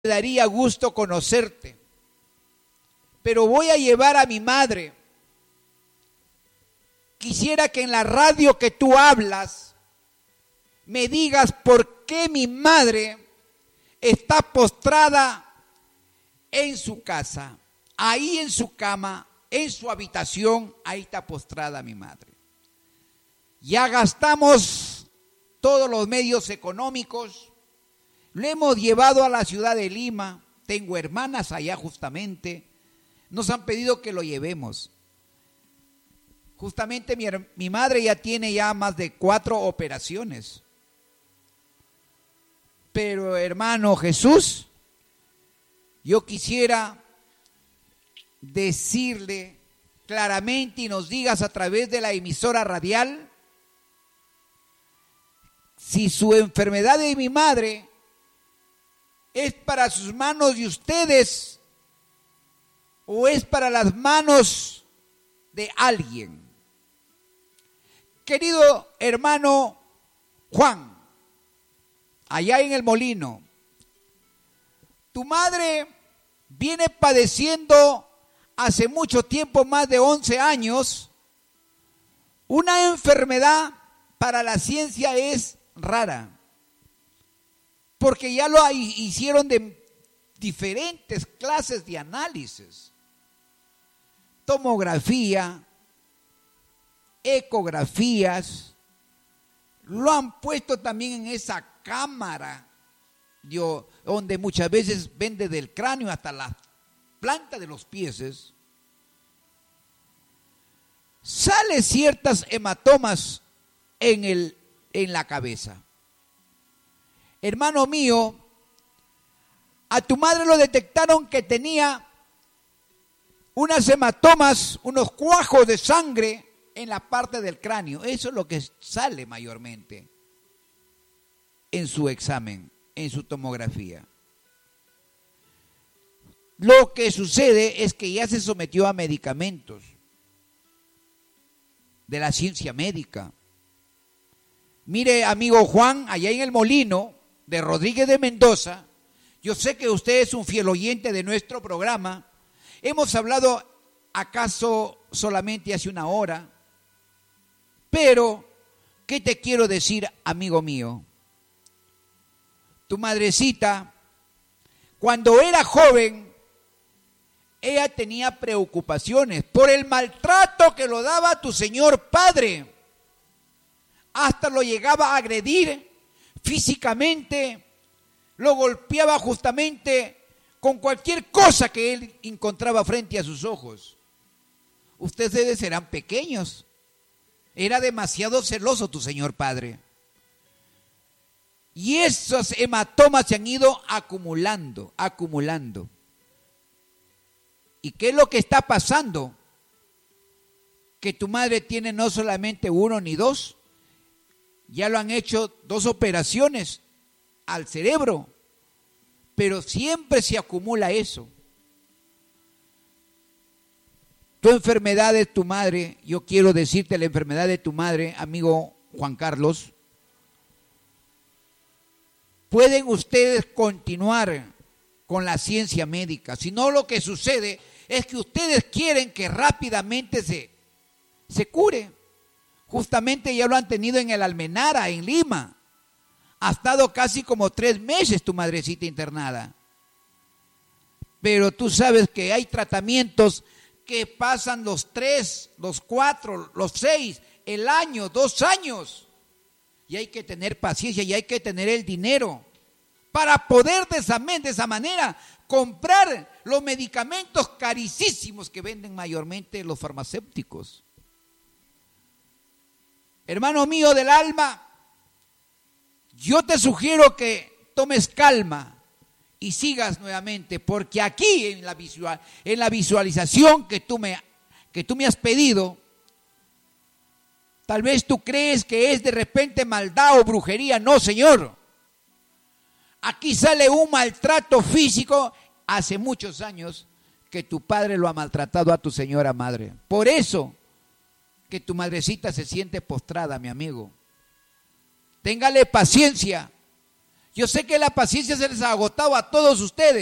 me daría gusto conocerte, pero voy a llevar a mi madre. Quisiera que en la radio que tú hablas me digas por qué mi madre está postrada en su casa, ahí en su cama, en su habitación, ahí está postrada mi madre. Ya gastamos todos los medios económicos, lo hemos llevado a la ciudad de Lima, tengo hermanas allá justamente, nos han pedido que lo llevemos. Justamente mi madre ya tiene ya más de 4 operaciones. Pero hermano Jesús, yo quisiera decirle claramente y nos digas a través de la emisora radial si su enfermedad de mi madre es para sus manos de ustedes o es para las manos de alguien. Querido hermano Juan, allá en el Molino, tu madre viene padeciendo hace mucho tiempo, más de 11 años, una enfermedad para la ciencia es rara, porque ya lo hicieron de diferentes clases de análisis, tomografía, ecografías, lo han puesto también en esa cámara donde muchas veces ven desde el cráneo hasta la planta de los pies. Sale ciertas hematomas en la cabeza. Hermano mío, a tu madre lo detectaron que tenía unas hematomas, unos cuajos de sangre en la parte del cráneo. Eso es lo que sale mayormente en su examen, en su tomografía. Lo que sucede es que ya se sometió a medicamentos de la ciencia médica. Mire, amigo Juan, allá en el Molino de Rodríguez de Mendoza, yo sé que usted es un fiel oyente de nuestro programa. Hemos hablado acaso solamente hace una hora, pero ¿qué te quiero decir, amigo mío? Tu madrecita, cuando era joven, ella tenía preocupaciones por el maltrato que lo daba tu señor padre. Hasta lo llegaba a agredir físicamente, lo golpeaba justamente con cualquier cosa que él encontraba frente a sus ojos. Ustedes eran pequeños. Era demasiado celoso tu señor padre. Y esos hematomas se han ido acumulando. ¿Y qué es lo que está pasando? Que tu madre tiene no solamente 1 ni 2, ya lo han hecho 2 operaciones al cerebro, pero siempre se acumula eso. Tu enfermedad de tu madre, yo quiero decirte la enfermedad de tu madre, amigo Juan Carlos. Pueden ustedes continuar con la ciencia médica, si no lo que sucede es que ustedes quieren que rápidamente se cure. Justamente ya lo han tenido en el Almenara, en Lima. Ha estado casi como 3 meses tu madrecita internada. Pero tú sabes que hay tratamientos que pasan los 3, los 4, los 6, el año, 2 años. Y hay que tener paciencia y hay que tener el dinero para poder de esa manera comprar los medicamentos carísimos que venden mayormente los farmacéuticos. Hermano mío del alma, yo te sugiero que tomes calma y sigas nuevamente, porque aquí en la visualización que tú me has pedido, tal vez tú crees que es de repente maldad o brujería. No, señor. Aquí sale un maltrato físico hace muchos años que tu padre lo ha maltratado a tu señora madre. Por eso que tu madrecita se siente postrada, mi amigo. Téngale paciencia Yo sé que la paciencia se les ha agotado a todos ustedes.